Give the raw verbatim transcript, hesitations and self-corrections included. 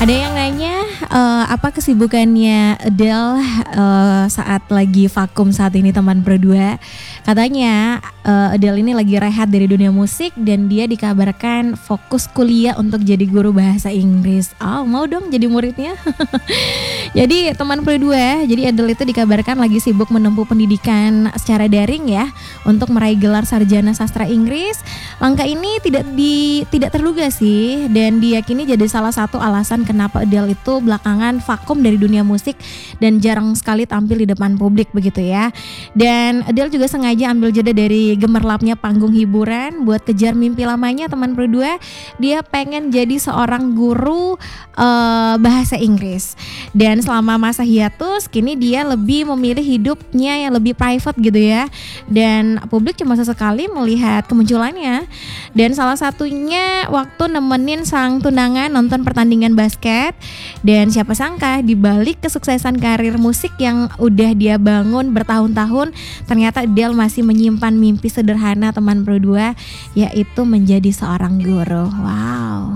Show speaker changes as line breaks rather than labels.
Ada yang nanya, eee, apa kesibukannya Adele, eee, saat lagi vakum saat ini teman berdua. Katanya, eee, Adele ini lagi rehat dari dunia musik dan dia dikabarkan fokus kuliah untuk jadi guru bahasa Inggris. Oh, mau dong jadi muridnya? Jadi teman berdua, jadi Adele itu dikabarkan lagi sibuk menempuh pendidikan secara daring ya, untuk meraih gelar sarjana sastra Inggris. Langkah ini tidak di tidak terduga sih dan diyakini jadi salah satu alasan kenapa Adele itu belakangan vakum dari dunia musik dan jarang sekali tampil di depan publik begitu ya. Dan Adele juga sengaja ambil jeda dari gemerlapnya panggung hiburan buat kejar mimpi lamanya teman berdua. Dia pengen jadi seorang guru uh, bahasa Inggris. Dan selama masa hiatus kini dia lebih memilih hidupnya yang lebih private gitu ya. Dan publik cuma sesekali melihat kemunculannya. Dan salah satunya waktu nemenin sang tunangan nonton pertandingan basket. Dan siapa sangka di balik kesuksesan karir musik yang udah dia bangun bertahun-tahun, ternyata Adele masih menyimpan mimpi sederhana teman berdua, yaitu menjadi seorang guru. Wow.